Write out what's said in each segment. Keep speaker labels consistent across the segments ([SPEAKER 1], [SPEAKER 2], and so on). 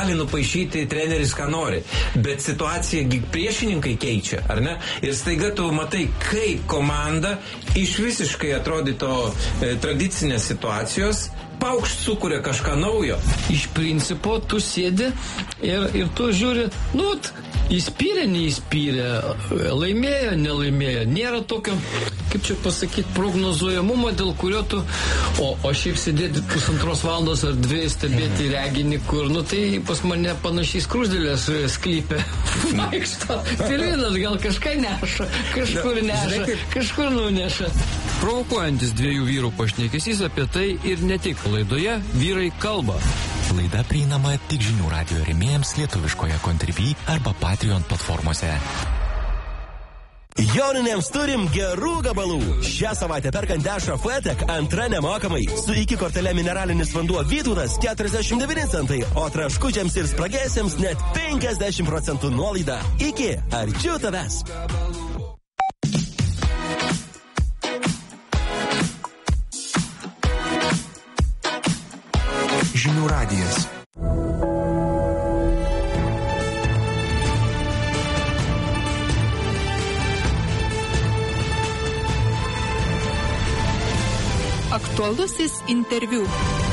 [SPEAKER 1] gali nupaišyti treneris, ką nori, bet situacija priešininkai keičia, ar ne? Ir staiga tu matai, kaip komanda iš visiškai atrodyto tradicinės situacijos paukšt sukuria kažką naujo.
[SPEAKER 2] Iš principo tu sėdi ir tu žiūri, įspyrė, neįspyrė, laimėjo, nelaimėjo. Nėra tokio, kaip čia pasakyti, prognozuojamumo, dėl kurio tu, o šiaip sėdėti 1,5 valandos ar 2 stebėti reginį, kur, tai pas mane panašiai skruzdėlės sklypė. Vaikšto, pilinas gal kažką neša, kažkur nuneša. Provokuojantis 2 vyrų pašnekesys apie tai ir ne tik laidoje Vyrai kalba.
[SPEAKER 3] Laida prieinama tik Žinių radijo rėmėjams lietuviškoje Contribui arba Patreon platformose.
[SPEAKER 4] Joninėms turim gerų gabalų. Šią savaitę perkant Dešrą Flatek antra nemokamai. Su iki kortele mineralinis vanduo Vytautas 49 centai, o traškučiams ir spragėsiams net 50% nuolaida. Iki arčiau tavęs.
[SPEAKER 3] Žinių radijas.
[SPEAKER 5] Aktualusis interviu.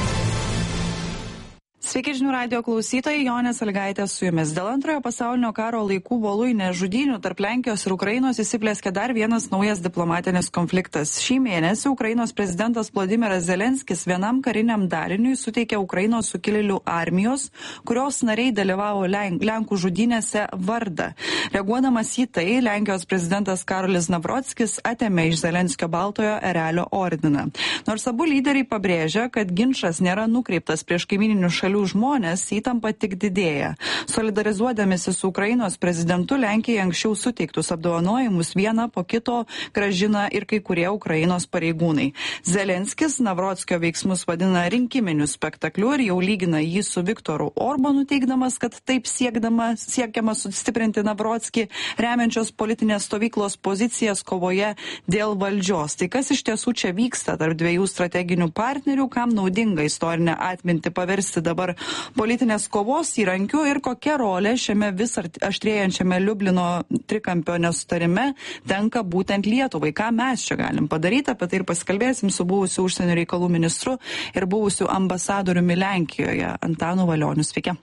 [SPEAKER 5] Sveiki Žinių radijo klausytojai, Jonė Sąlygaitė su jumis. Dėl antrojo pasaulinio karo laikų voluinės žudynių tarp Lenkijos ir Ukrainos įsiplėskė dar vienas naujas diplomatinis konfliktas. Šį mėnesį Ukrainos prezidentas Vladimiras Zelenskis vienam kariniam daliniui suteikė Ukrainos sukilėlių armijos, kurios nariai dalyvavo Lenkų žudynėse vardą. Reaguodamas į tai, Lenkijos prezidentas Karolis Nawrockis atėmė iš Zelenskio baltojo erelio ordiną. Nors abu lyderiai pabrėžia, kad ginčas nėra nukreiptas prieš kaimyninių šalių žmonės, įtampa tik didėja. Solidarizuodamėsi su Ukrainos prezidentu, Lenkijai anksčiau suteiktus apdovanojimus vieną po kito grąžina ir kai kurie Ukrainos pareigūnai. Zelenskis Nawrockio veiksmus vadina rinkiminiu spektakliu ir jau lygina jį su Viktoru Orbanu, teigdamas, kad taip siekiama sustiprinti Nawrockį, remiančios politinės stovyklos pozicijas kovoje dėl valdžios. Tai kas iš tiesų čia vyksta tarp dviejų strateginių partnerių, kam naudinga istorinę atmintį paversti dabar politinės kovos įrankių ir kokia rolė šiame vis aštrėjančiame Liublino trikampio nesutarime tenka būtent Lietuvai. Ką mes čia galim padaryti, apie tai ir pasikalbėsim su buvusiu užsienio reikalų ministru ir buvusiu ambasadoriumi Lenkijoje Antanu Valioniu. Sveiki.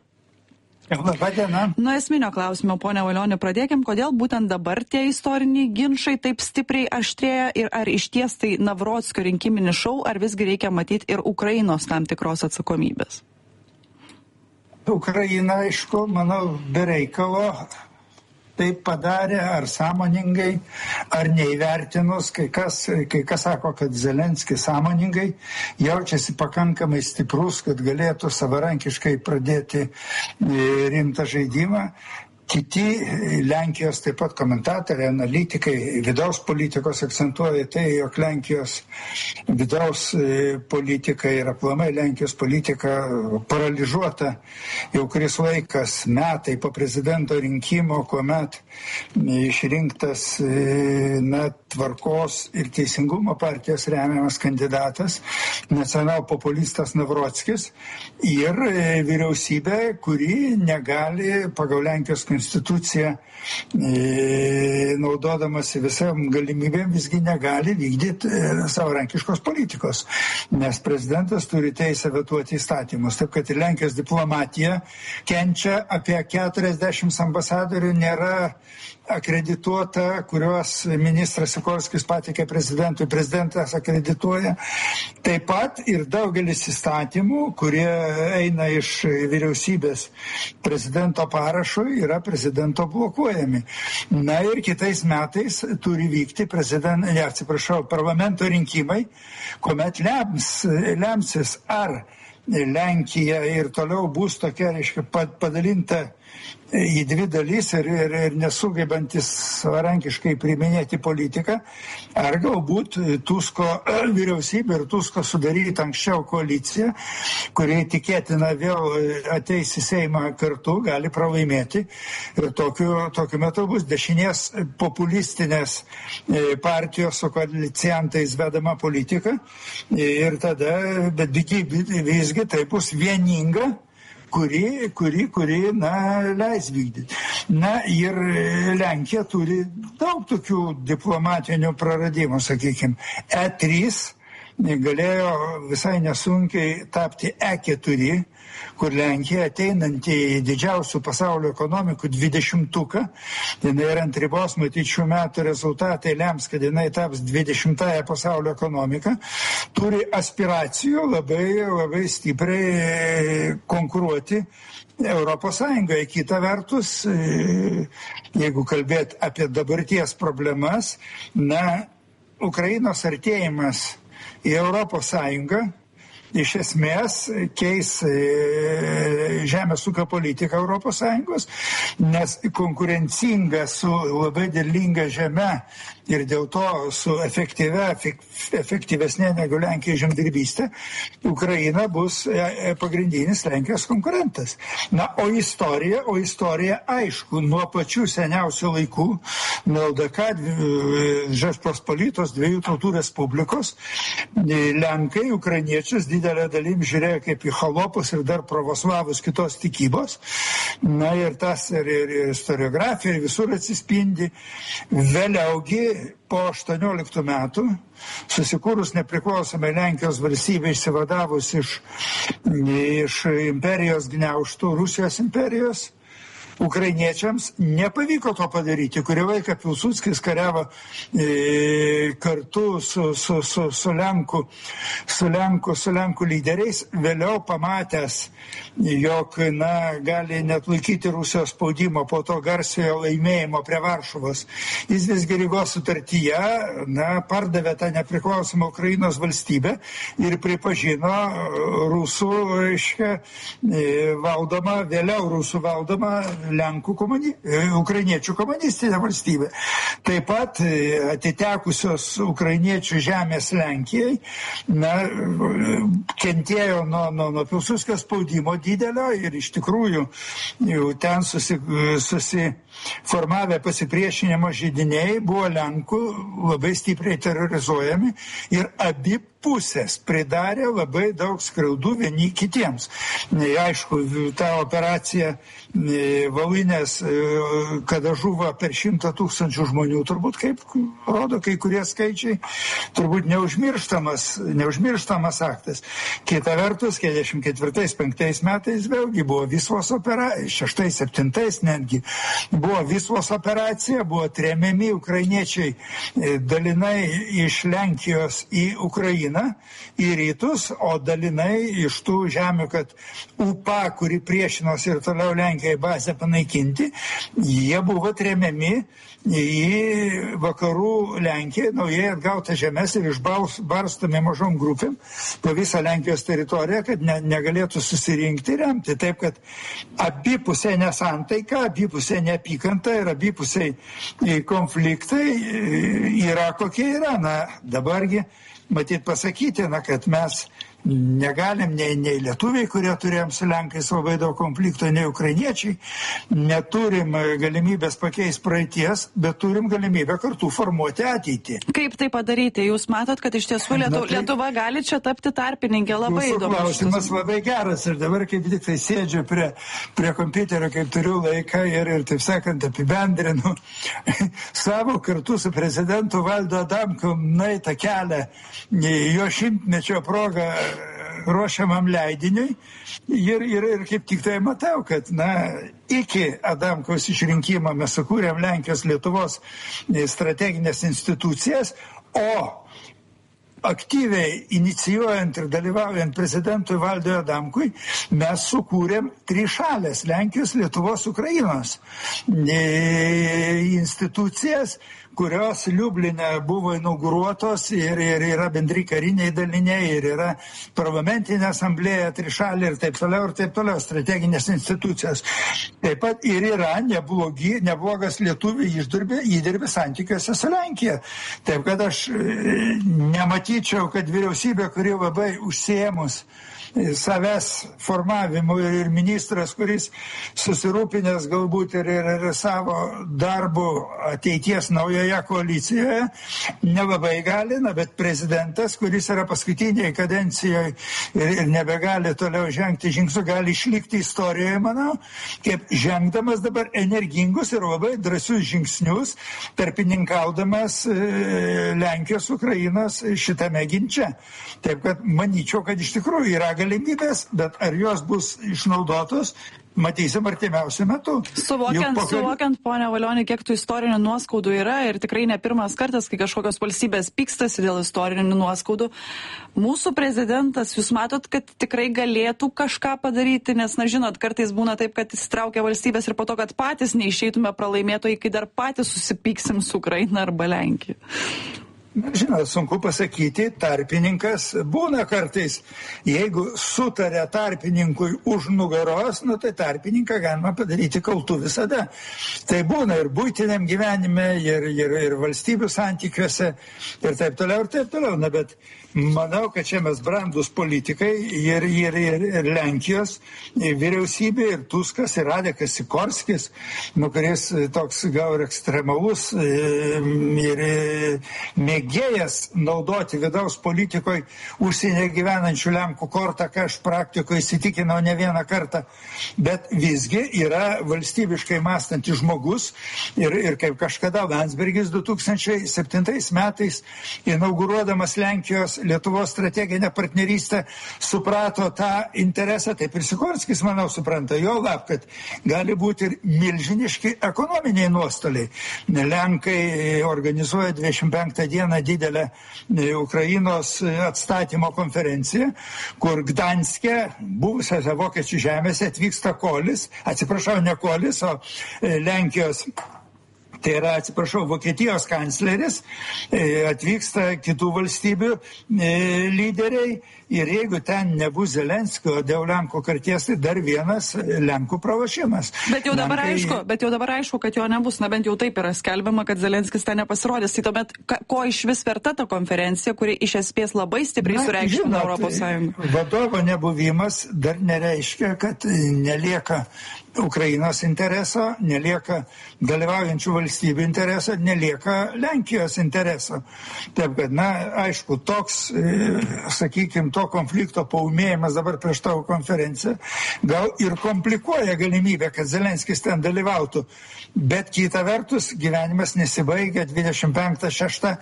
[SPEAKER 5] Nuo esminio klausimo, ponia Valioni, pradėkim, kodėl būtent dabar tie istoriniai ginčai taip stipriai aštrėja ir ar išties tai Nawrockio rinkiminis šou, ar visgi reikia matyti ir Ukrainos tam tikros atsakomybės?
[SPEAKER 6] Ukraina, aišku, manau, be reikalo taip padarė, ar sąmoningai, ar neįvertinus. Kai kas sako, kad Zelenskis sąmoningai jaučiasi pakankamai stiprus, kad galėtų savarankiškai pradėti rimtą žaidimą. Kiti Lenkijos taip pat komentatoriai, analitikai, vidaus politikos akcentuoja tai, jog Lenkijos vidaus politika ir aplamai Lenkijos politika paralyžuota jau kuris laikas, metai po prezidento rinkimo, kuomet išrinktas Tvarkos ir Teisingumo partijos remiamas kandidatas, nacionalpopulistas Nawrockis ir vyriausybė, kuri negali pagal Lenkijos konstituciją, naudodamasi visam galimybėm, visgi negali vykdyti savarankiškos politikos, nes prezidentas turi teisę vetuoti įstatymus. Taip, kad ir Lenkijos diplomatija kenčia, apie 40 ambasadorių nėra akredituota, kuriuos ministras Sikorskis patikė prezidentui, prezidentas akredituoja. Taip pat ir daugelis įstatymų, kurie eina iš vyriausybės prezidento parašo, yra prezidento blokuojami. Na ir kitais metais turi vykti parlamento rinkimai, kuomet lemsis, ar Lenkija ir toliau bus tokia, reiškia, padalinta į dvi dalys ir nesugebantis savarankiškai priiminėti politiką, ar galbūt Tusko vyriausybė ir Tusko sudaryta anksčiau koalicija, kurie tikėtina vėl ateis į Seimą kartu, gali pralaimėti. Ir tokiu metu bus dešinės populistinės partijos su koaliciantais vedama politika. Ir tada, bet visgi tai bus vieninga kuri leis vykdyti. Na ir Lenkija turi daug tokių diplomatinių praradimų, sakykime. E3 galėjo visai nesunkiai tapti E4, kur Lenkija ateinanti į didžiausių pasaulio ekonomikų 20-tuką, jinai yra ant ribos, matyti šių metų rezultatai lems, kad jinai taps 20-ąją pasaulio ekonomiką, turi aspiracijų labai stipriai konkuruoti Europos Sąjungoje. Kita vertus, jeigu kalbėt apie dabarties problemas, Ukrainos artėjimas į Europos Sąjungą iš esmės keis žemės ūkio politiką Europos Sąjungos, nes konkurencinga su labai derlinga žeme ir dėl to su efektyvesnė negu Lenkija žemdirbystė, Ukraina bus pagrindinis Lenkijos konkurentas. O istorija aišku, nuo pačių seniausių laikų, nuo LDK, Žečpospolitos, dviejų tautų respublikos, Lenkai, ukrainiečius didelę dalim žiūrėjo kaip į chalopus ir dar pravoslavus kitos tikybos. Ir tas ir istoriografija ir visur atsispindi. Vėliaugi po 18 metų, susikūrus nepriklausomai Lenkijos valstybė, išsivadavus iš imperijos gniaužtų, Rusijos imperijos, ukrainiečiams nepavyko to padaryti. Kurį laiką Pilsudskis kariavo kartu su Lenkų lyderiais, vėliau pamatęs, jog gali net laikyti Rusijos spaudimo po to garsiojo laimėjimo prie Varšuvos. Jis visgi Rygos sutartyje pardavė tą nepriklausomą Ukrainos valstybę ir pripažino vėliau rusų valdomą ukrainiečių komunistinė valstybė. Taip pat atitekusios ukrainiečių žemės Lenkijai kentėjo nuo Pilsudskio spaudimo didelio ir iš tikrųjų ten susiformavę pasipriešinimo židiniai buvo Lenkų labai stipriai terrorizuojami ir abi pusės pridarė labai daug skriaudų vieni kitiems. Aišku, ta operacija Volynės, kada žuvo per 100 000 žmonių, turbūt, kaip rodo kai kurie skaičiai, turbūt neužmirštamas aktas. Kita vertus, 44-45 metais vėlgi buvo Vyslos operacija, 6-7 netgi buvo Vyslos operacija, buvo tremiami ukrainiečiai dalinai iš Lenkijos į Ukrainą, į rytus, o dalinai iš tų žemių, kad UPA, kuri priešinosi ir toliau Lenkijai bazę panaikinti, jie buvo tremiami į vakarų Lenkiją, naujai atgautą žemės ir išbarstomi mažom grupėm po visą Lenkijos teritoriją, kad negalėtų susirinkti ir remti. Taip, kad abipusė nesantaika, abipusė neapykanta ir abipusiai konfliktai yra kokie yra. Dabargi matyt pasakyti, kad mes negalim nei lietuviai, kurie turėjom su Lenkais labai daug konflikto, nei ukrainiečiai, neturim galimybės pakeisti praeities, bet turim galimybę kartu formuoti ateitį.
[SPEAKER 5] Kaip tai padaryti? Jūs matot, kad iš tiesų Lietuva gali čia tapti tarpininkė? Labai įdomu.
[SPEAKER 6] Klausimas labai geras ir dabar kaip tik tai sėdžiu prie kompiuterio, kaip turiu laiką ir taip sakant apibendrinu savo kartu su prezidentu Valdu Adamkum nueitą kelią jo 100-mečio progą ruošiamam leidiniui ir kaip tik tai matau, kad iki Adamkaus išrinkimo mes sukūrėm Lenkijos Lietuvos strateginės institucijas, o aktyviai inicijuojant ir dalyvaujant prezidentui Valdui Adamkui, mes sukūrėm trišalės Lenkijos, Lietuvos, Ukrainos institucijas, kurios Liubline buvo inauguruotos ir yra bendri kariniai daliniai, ir yra parlamentinė asamblėja, trišalė ir taip toliau, strateginės institucijos. Taip pat ir yra neblogas lietuvių įdirbis santykiuose su Lenkija. Taip kad aš nematyčiau, kad vyriausybė, kuri labai užsiėmus savęs formavimu ir ministras, kuris susirūpinęs galbūt ir savo darbu ateities naujoje koalicijoje, nelabai gali, bet prezidentas, kuris yra paskutiniai kadencijoje ir nebegali toliau žengti žingsnių, gali išlikti istorijoje, manau, kaip žengdamas dabar energingus ir labai drąsius žingsnius, tarpininkaudamas Lenkijos, Ukrainos šitame ginče. Taip kad manyčiau, kad iš tikrųjų yra galimybės, bet ar jos bus išnaudotos, matysim artimiausiu metu.
[SPEAKER 5] Suvokiant, ponia Valionė, kiek tų istorinių nuoskaudų yra ir tikrai ne pirmas kartas, kai kažkokios valstybės pykstasi dėl istorinių nuoskaudų. Mūsų prezidentas, jūs matot, kad tikrai galėtų kažką padaryti, nes, žinot, kartais būna taip, kad įsitraukia valstybės ir po to, kad patys neišeitume pralaimėtojai, kai dar patys susipyksim su Ukraina arba Lenkija.
[SPEAKER 6] Žinot, sunku pasakyti, tarpininkas būna kartais, jeigu sutarė tarpininkui už nugaros, tai tarpininką galima padaryti kaltu visada. Tai būna ir buitiniam gyvenime, ir valstybių santykiuose, ir taip toliau, bet manau, kad čia mes brandus politikai ir Lenkijos vyriausybė, ir Tuskas, ir Radekas Sikorskis, kuris toks gal ir ekstremalus ir mėgėjas naudoti vidaus politikoje užsienyje gyvenančių Lenkų kortą, ką aš praktikoje įsitikinau ne vieną kartą, bet visgi yra valstybiškai mąstantis žmogus ir kaip kažkada Landsbergis 2007 metais inauguruodamas Lenkijos Lietuvos strateginę partnerystę suprato tą interesą, taip ir Sikorskis, manau, supranta, jo lab, kad gali būti ir milžiniški ekonominiai nuostoliai. Lenkai organizuoja 25 dieną didelę Ukrainos atstatymo konferenciją, kur Gdanske, buvusiose vokiečių žemėse, atvyksta Kolis, atsiprašau, ne Kolis, o Lenkijos. Tai yra, Vokietijos kancleris, atvyksta kitų valstybių lyderiai ir jeigu ten nebus Zelenskio dėl Lenkų karties, tai dar vienas Lenkų pralošimas.
[SPEAKER 5] Bet jau dabar aišku, kad jo nebus, bent jau taip yra skelbiama, kad Zelenskis ten nepasirodys. Tai tuomet, ko iš vis verta ta konferencija, kuri iš esmės labai stipriai sureikšmina Europos Sąjungą?
[SPEAKER 6] Vadovo nebuvimas dar nereiškia, kad nelieka Ukrainos intereso, nelieka dalyvaujančių valstybių intereso, nelieka Lenkijos intereso. Taip kad, aišku, toks, sakykime, to konflikto paūmėjimas dabar prieš tavo konferenciją gal ir komplikuoja galimybę, kad Zelenskis ten dalyvautų. Bet kita vertus, gyvenimas nesibaigia 25, 6,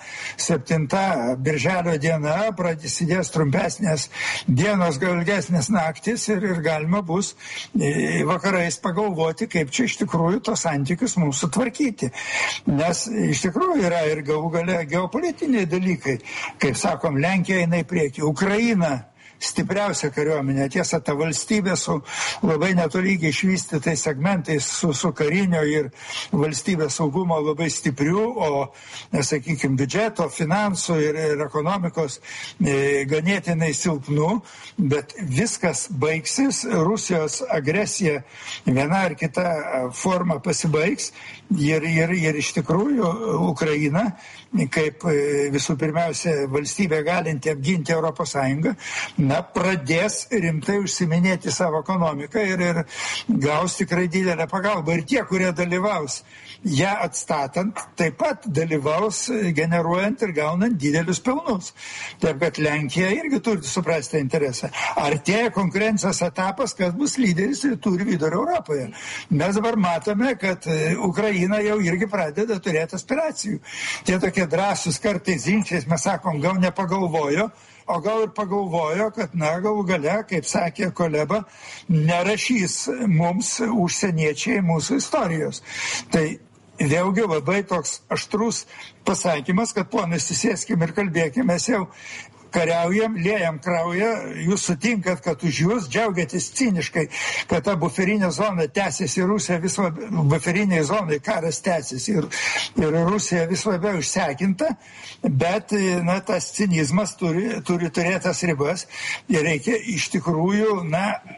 [SPEAKER 6] 7 birželio diena, prasidės trumpesnės dienos, gal ilgesnės naktis ir galima bus vakarais pagalvoti, kaip čia iš tikrųjų tos santykius mums sutvarkyti. Nes iš tikrųjų yra ir galų gale geopolitiniai dalykai. Kaip sakom, Lenkija eina į priekį, Ukraina stipriausia kariuomenė. Tiesa, ta valstybė su labai netolygiai išvystytais segmentais, su karinio ir valstybės saugumo labai stiprių, o, sakykime, biudžeto, finansų ir ekonomikos ganėtinai silpnų, bet viskas baigsis, Rusijos agresija viena ar kita forma pasibaigs ir iš tikrųjų Ukraina, kaip visų pirmiausia valstybė galinti apginti Europos Sąjungą, pradės rimtai užsiminėti savo ekonomiką ir gaus tikrai didelę pagalbą. Ir tie, kurie dalyvaus ją atstatant, taip pat dalyvaus generuojant ir gaunant didelius pelnus. Taip, kad Lenkija irgi turi suprasti interesą. Artėja konkurencijos etapas, kas bus lyderis rytų ir vidurio Europoje. Mes dabar matome, kad Ukraina jau irgi pradeda turėti aspiracijų. Tie tokie drąsūs kartais žingsniais, mes sakom, gal nepagalvojo, o gal ir pagalvojo, kad, galų gale, kaip sakė Kuleba, nerašys mums užsieniečiai mūsų istorijos. Tai vėlgi labai toks aštrus pasakymas, kad ponai, susėskim ir kalbėkim, mes jau kariaujam, liejam kraują, jūs sutinkat, kad už jūs džiaugiatės ciniškai, kad ta buferinė zona tęsiasi, Rusija vis labiau, buferiniai zonai karas tęsiasi ir Rusija vis labiau išsekinta, bet tas cinizmas turi turėtas ribas ir reikia iš tikrųjų,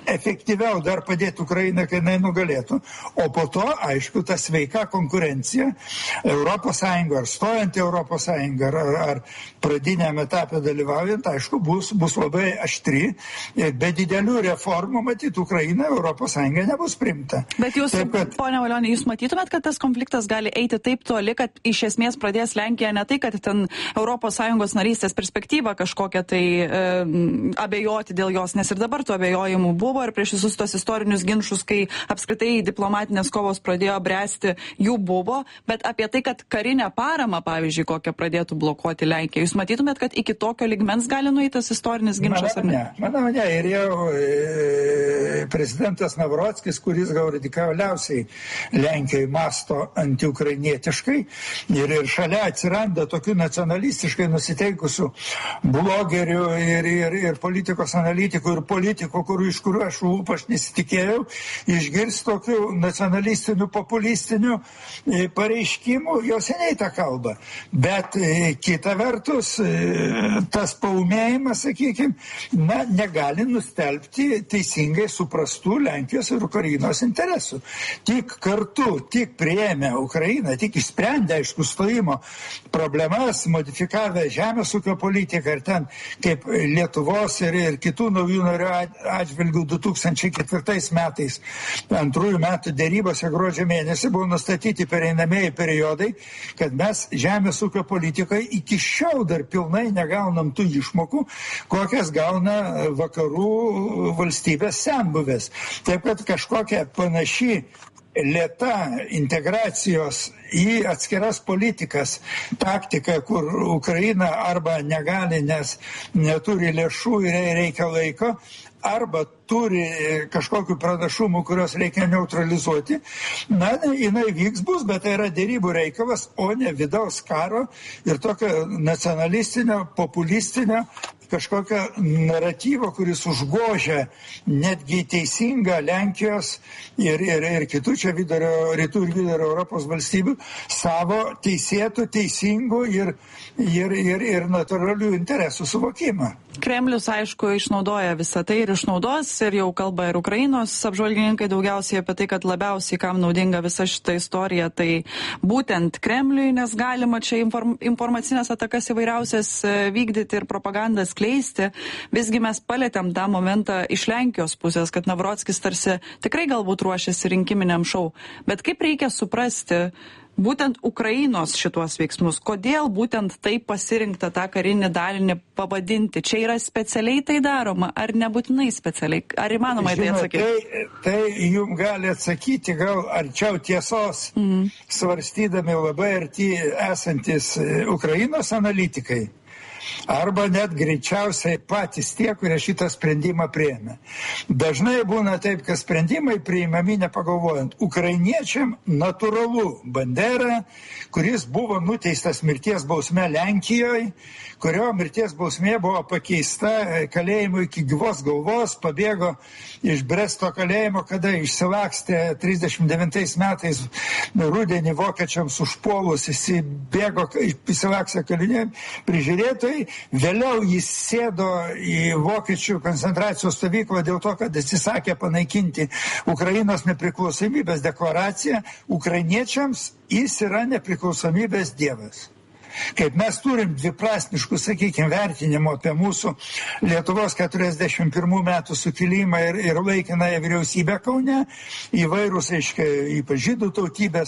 [SPEAKER 6] efektyviau dar padėti Ukrainai, kai jinai nugalėtų. O po to, aišku, ta sveika konkurencija Europos Sąjunga, ar stojant į Europos Sąjungą, ar pradiniam etapė dalyvaujant, aišku, bus labai aštri. Be didelių reformų, matyti, Ukraina Europos Sąjunga nebus primta.
[SPEAKER 5] Bet jūs, ponia Valionė, jūs matytumėt, kad tas konfliktas gali eiti taip toli, kad iš esmės pradės Lenkija ne tai, kad ten Europos Sąjungos narystės perspektyva kažkokia tai abejoti dėl jos, nes ir dabar tų abejojimų buvo ir prieš visus tos istorinius ginčus, kai apskritai diplomatinės kovos pradėjo bręsti, jų buvo, bet apie tai, kad karinę paramą, pavyzdžiui, kokią pradėtų blokuoti Lenkija. Jūs matytumėt, kad iki tokio lygmens gali nueitas istorinis ginčas, ar ne?
[SPEAKER 6] Manau, ne. Ir jau prezidentas Navrockis, kuris gal radikaliausiai Lenkijai masto antiukrainietiškai ir šalia atsiranda tokių nacionalistiškai nusiteikusių blogerių ir politikos analitikų ir politikų, iš kurių aš nesitikėjau, išgirs tokių nacionalistinių, populistinių pareiškimų, jau seniai tą kalbą. Bet kita vertus, tas paūmėjimas, sakykime, negali nustelbti teisingai suprastų Lenkijos ir Ukrainos interesų. Tik kartu, tik priėmę Ukrainą, tik išsprendę, aišku, stojimo problemas, modifikavę žemės ūkio politiką ir ten kaip Lietuvos ir kitų naujų narių atžvilgių 2004 metais, antrųjų metų dėrybose gruodžio mėnesį buvo nustatyti pereinamieji periodai, kad mes žemės ūkio politikai iki šiol dar pilnai negaunam tų išmokų, kokias gauna vakarų valstybės senbuvės. Taip kad kažkokia panaši lėta integracijos į atskiras politikas taktika, kur Ukraina arba negali, nes neturi lėšų ir reikia laiko, arba turi kažkokių pranašumų, kurios reikia neutralizuoti, jinai vyks bus, bet tai yra dėrybų reikalas, o ne vidaus karo ir tokio nacionalistinio, populistinio kažkokio naratyvo, kuris užgožia netgi teisingą Lenkijos ir kitų čia rytų ir vidurio Europos valstybių savo teisėtų, teisingų ir natūralių interesų suvokimą.
[SPEAKER 5] Kremlius, aišku, išnaudoja visą tai ir išnaudos, ir jau kalba ir Ukrainos apžvalgininkai daugiausiai apie tai, kad labiausiai kam naudinga visa šita istorija, tai būtent Kremliui, nes galima čia informacinės atakas įvairiausias vykdyti ir propagandą skleisti. Visgi mes palėtėm tą momentą iš Lenkijos pusės, kad Navrockis tarsi tikrai galbūt ruošiasi rinkiminiam šou. Bet kaip reikia suprasti būtent Ukrainos šituos veiksmus? Kodėl būtent tai pasirinkta tą karinį dalinį pavadinti? Čia yra specialiai tai daroma, ar nebūtinai specialiai? Ar įmanoma į tai atsakyti?
[SPEAKER 6] Tai jums gali atsakyti gal arčiau tiesos, svarstydami labai arti esantis Ukrainos analitikai. Arba net greičiausiai patys tie, kurie šitą sprendimą priėmė. Dažnai būna taip, kad sprendimai priimami nepagalvojant. Ukrainiečiam natūralu Bandera, kuris buvo nuteistas mirties bausme Lenkijoje, kurio mirties bausmė buvo pakeista kalėjimu iki gyvos galvos, pabėgo iš Bresto kalėjimo, kada išsilakstė 39 metais rudenį vokiečiams užpuolus, įsilakstė kaliniai prižiūrėtojai, vėliau jis sėdo į vokiečių koncentracijos stovyklą dėl to, kad atsisakė panaikinti Ukrainos nepriklausomybės deklaraciją. Ukrainiečiams jis yra nepriklausomybės dievas. Kaip mes turim dviprasmiškų, sakykime, vertinimų apie mūsų Lietuvos 41 metų sukilimą ir laikinąją vyriausybę Kaune, įvairūs, ypač žydų tautybės,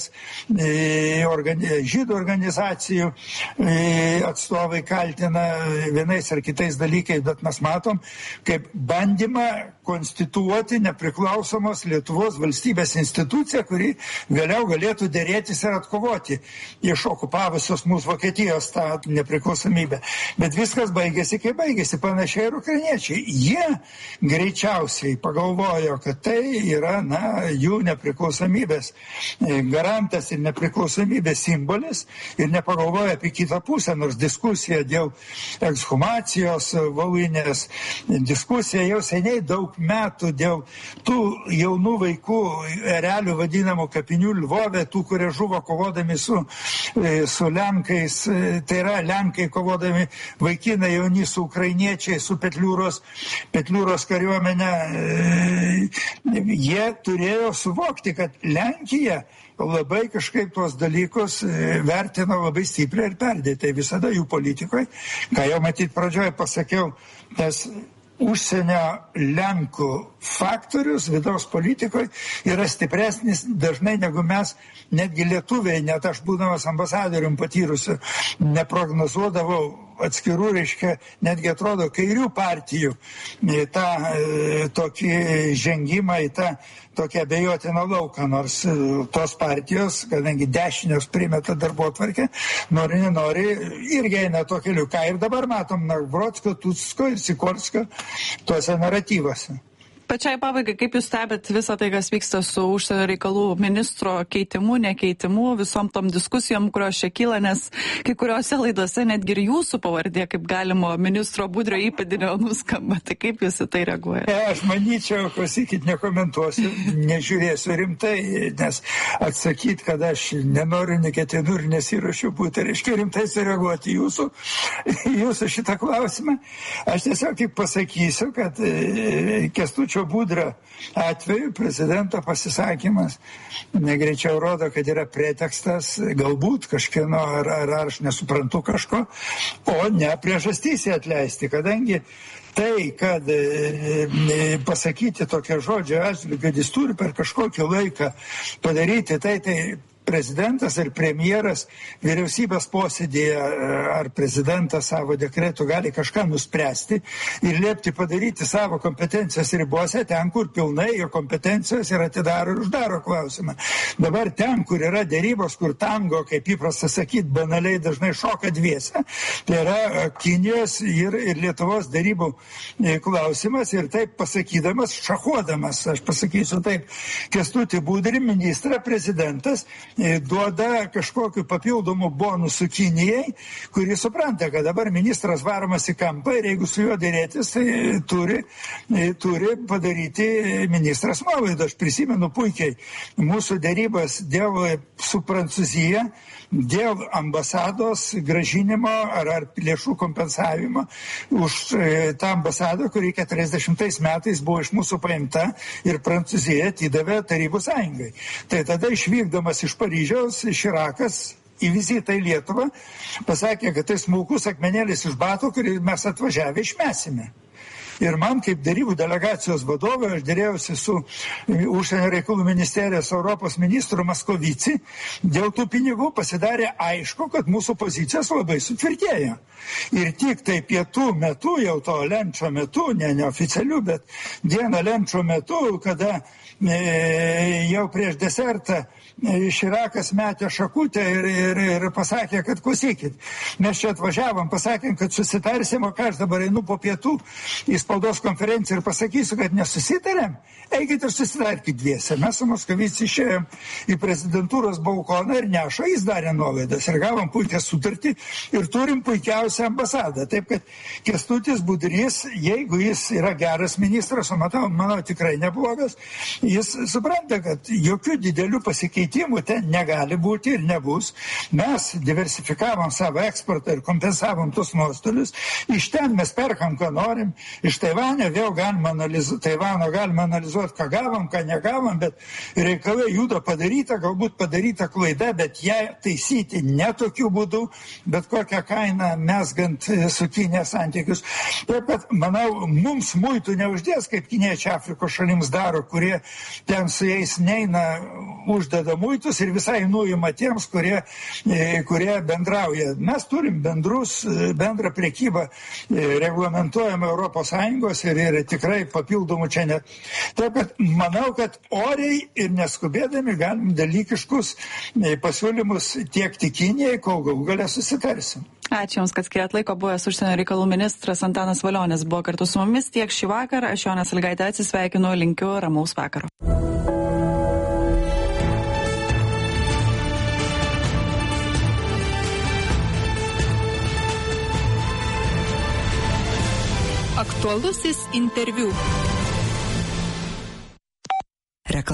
[SPEAKER 6] žydų organizacijų atstovai kaltina vienais ar kitais dalykais, bet mes matom, kaip bandymą konstituoti nepriklausomos Lietuvos valstybės instituciją, kuri vėliau galėtų dėrėtis ir atkovoti iš okupavusios mūsų Vokietijos tą nepriklausomybę. Bet viskas baigėsi, kaip baigėsi, panašiai ir ukrainiečiai. Jie greičiausiai pagalvojo, kad tai yra, jų nepriklausomybės garantas ir nepriklausomybės simbolis ir nepagalvojo apie kitą pusę, nors diskusija dėl ekshumacijos Volynės, diskusija jau seniai daug metų dėl tų jaunų vaikų, erelių vadinamų kapinių Lvove, tų, kurie žuvo kovodami su Lenkais, tai yra Lenkai kovodami, vaikinai jauni su ukrainiečiai, su Petliūros kariuomenė, jie turėjo suvokti, kad Lenkija labai kažkaip tuos dalykus vertina labai stipriai ir perdėtai visada jų politikoje. Ką jau matyt pradžioje pasakiau, tas užsienio Lenkų faktorius vidaus politikoje yra stipresnis dažnai negu mes, netgi lietuviai, net aš būdamas ambasadorium patyrusiu, neprognozuodavau atskirų, reiškia, netgi atrodo kairių partijų tą tokį žengimą į tą tokią abejotiną lauką, nors tos partijos, kadangi dešinios primeta darbotvarkę, nenori, irgi eina to keliu. Ką ir dabar matom Novgorodsko, Tutsko ir Sikorskio tuose naratyvuose.
[SPEAKER 5] Pačiai pabaigai, kaip jūs stebit visą tai, kas vyksta su užsienio reikalų ministro keitimu, nekeitimu, visom tom diskusijom, kurios čia kyla, nes kai kuriuose laidose netgi ir jūsų pavardė, kaip galimo ministro Budrio įpėdinio nuskamba. Tai kaip jūs į tai reaguojate?
[SPEAKER 6] Aš manyčiau, klausykit, nekomentuosiu, nežiūrėsiu rimtai, nes atsakyti, kad aš nenoriu, neketinu ir nesiruošiu būti, reiškia rimtai sureaguoti jūsų šitą klausimą. Aš tiesiog tik pasakysiu, kad Kęstučio Budrio atveju prezidento pasisakymas negreičiau rodo, kad yra pretekstas galbūt kažkieno ar aš nesuprantu kažko, o ne priežastys atleisti, kadangi tai, kad pasakyti tokią žodžią atžvilgiu, kad jis turi per kažkokį laiką padaryti tai prezidentas ir premjeras vyriausybės posėdėje ar prezidentas savo dekretu gali kažką nuspręsti ir liepti padaryti savo kompetencijos ribose ten, kur pilnai jo kompetencijos ir atidaro ir uždaro klausimą. Dabar ten, kur yra dėrybos, kur tango, kaip įprasta sakyti, banaliai dažnai šoka dviese, tai yra Kinijos ir Lietuvos dėrybų klausimas ir taip pasakydamas, šachuodamas, aš pasakysiu taip, Kęstutį Budrį, ministrą, prezidentas, duoda kažkokiu papildomų bonusų Kinijai, kuri supranta, kad dabar ministras varomas į kampą ir jeigu su juo dėrėtis, tai turi padaryti ministras nuolaidą. Aš prisimenu puikiai mūsų dėrybas su Prancūzija dėl ambasados gražinimo ar lėšų kompensavimo už tą ambasadą, kuri 40 metais buvo iš mūsų paimta ir Prancūzija atidavė Tarybų Sąjungai. Tai tada išvykdamas iš Paryžiaus Širakas į vizitą į Lietuvą pasakė, kad tai smulkus akmenėlis iš batų, kurį mes atvažiavę išmesime. Ir man kaip dėrybų delegacijos vadovė, aš dėrėjausi su užsienio reikalų ministerijos Europos ministru Maskovici, dėl tų pinigų pasidarė aišku, kad mūsų pozicijos labai sutvirtėjo. Ir tik tai pietų metu, jau to lenčio metu, neoficialių, bet dieną lenčio metu, kada jau prieš desertą Širakas metė šakutę ir pasakė, kad klausykit, mes čia atvažiavom, pasakėm, kad susitarsim, o ką aš dabar einu po pietų į spaudos konferenciją ir pasakysiu, kad nesusitarėm, eikit ir susitarkit dviese. Mes su Moskovici išėjom į prezidentūros balkoną ir Nešo, jis darė nuolaidas ir gavom puikią sutartį ir turim puikiausią ambasadą. Taip, kad Kęstutis Budrys, jeigu jis yra geras ministras, o manau tikrai neblogas, jis supranta, kad jokių didelių pasikeitimų ten negali būti ir nebus. Mes diversifikavom savo eksportą ir kompensavom tus nuostolius. Iš ten mes perkam, ką norim. Iš Taivano vėl galima analizuoti, ką gavom, ką negavom, bet reikalai juda galbūt padaryta klaida, bet ją taisyti ne tokiu būdu, bet kokią kainą mesgant su Kinija santykius. Taip pat, manau, mums muitų neuždės, kaip kiniečiai Afrikos šalims daro, kurie ten su jais neina, uždeda muitus ir visai nuima tiems, kurie bendrauja. Mes turim bendrą prekybą reglamentuojamą Europos Sąjungos ir tikrai papildomų čia net. Taip, kad manau, kad oriai ir neskubėdami galim dalykiškus pasiūlymus tiekti Kinijai, kol galę susitarsim.
[SPEAKER 5] Ačiū Jums, kad skiriat laiko. Buvęs užsienio reikalų ministras Antanas Valionis buvo kartu su mumis tiek šį vakarą. Aš Jonė Sąlygaitė atsisveikinu, linkiu ramaus vakaro.
[SPEAKER 7] Aktualusis interviu.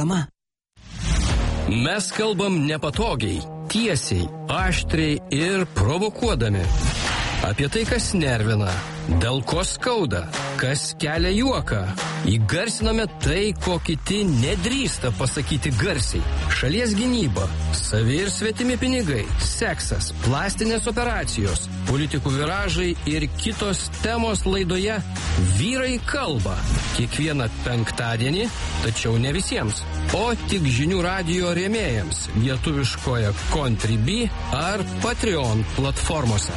[SPEAKER 7] reklama.
[SPEAKER 2] Mes kalbam nepatogiai, tiesiai, aštriai ir provokuodami. Apie tai, kas nervina, dėl ko skauda, kas kelia juoką. Įgarsiname tai, ko kiti nedrįsta pasakyti garsiai. Šalies gynyba, savi ir svetimi pinigai, seksas, plastinės operacijos, politikų viražai ir kitos temos laidoje Vyrai kalba. Kiekvieną penktadienį, tačiau ne visiems, o tik žinių radijo rėmėjams lietuviškoje Contribui ar Patreon platformose.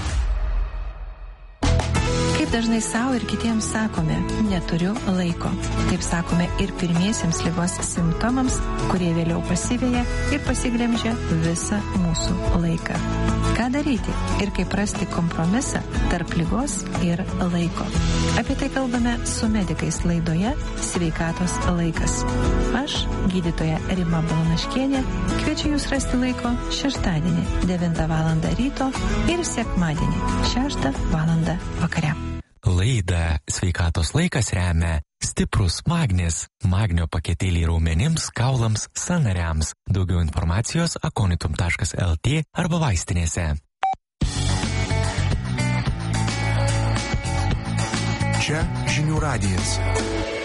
[SPEAKER 8] Kaip dažnai savo ir kitiems sakome, neturiu laiko. Taip sakome ir pirmiesiems ligos simptomams, kurie vėliau pasiveja ir pasiglemžia visą mūsų laiką. Ką daryti ir kaip rasti kompromisą tarp ligos ir laiko? Apie tai kalbame su medikais laidoje Sveikatos laikas. Aš, gydytoja Rima Balanaškienė, kviečiu jūs rasti laiko šeštadienį 9 val. Ryto ir sekmadienį 6 val. Vakare.
[SPEAKER 3] Laidą Sveikatos laikas remia stiprus magnis, magnio paketėliai raumenims, kaulams, sąnariams. Daugiau informacijos aconitum.lt arba vaistinėse.
[SPEAKER 9] Čia žinių radijas.